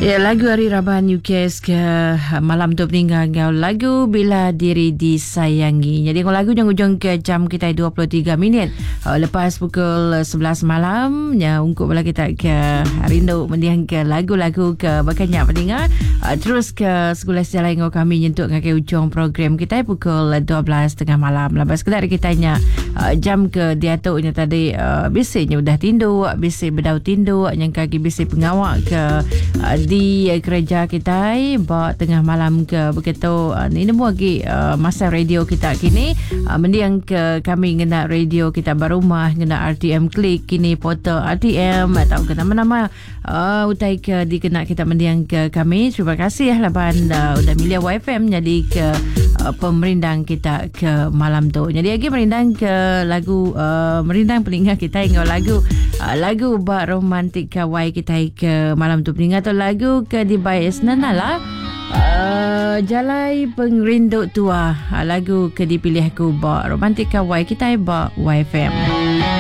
Ya, lagu Hari Rabahan UKS ke malam tu peninggal kau lagu Bila Diri Disayangi. Jadi lagu yang ujung ke jam kita 23 minit lepas pukul 11 malam ya, untuk bala kita ke rindu mendiang ke lagu-lagu ke banyak pendengar terus ke sekolah sejarah yang kami nyentuk ke ujung program kita pukul 12 tengah malam. Lepas kedar kita nya jam ke diatuknya tadi bisiknya udah tindu, bisik bedau tindu yang kaki bisik pengawak ke di gereja kita buat tengah malam ke begitu. Ini lagi masa radio kita kini mendiang ke kami ngena radio kita berumah ngena RTM Klik kini portal RTM atau ke nama-nama utai ke dikena kita mendiang ke kami. Terima kasih laban udah milih YFM jadi ke pemerindang kita ke malam tu. Jadi lagi merindang ke lagu merindang peningat kita hingga lagu bak romantik kawai kita ke malam tu peningat tu lagu ke di Bayes Nanala Jalai Pengrinduk Tua lagu ke dipilih aku bak romantik kawai kita bak YFM.